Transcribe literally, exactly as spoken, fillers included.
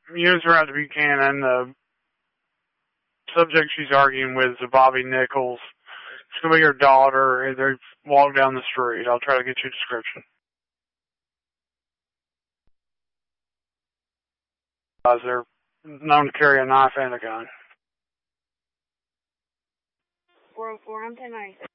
use her out to Buchanan. The subject she's arguing with is Bobby Nichols. It's going to be her daughter. They walk down the street. I'll try to get you a description. They're known to carry a knife and a gun. four oh four, I'm ten ninety-six.